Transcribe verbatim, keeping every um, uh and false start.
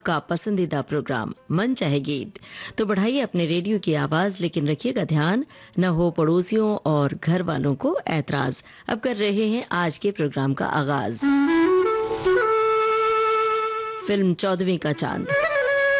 का पसंदीदा प्रोग्राम मन चाहे गीत। तो बढ़ाइए अपने रेडियो की आवाज, लेकिन रखिएगा ध्यान न हो पड़ोसियों और घर वालों को ऐतराज। अब कर रहे हैं आज के प्रोग्राम का आगाज। फिल्म चौदहवीं का चांद।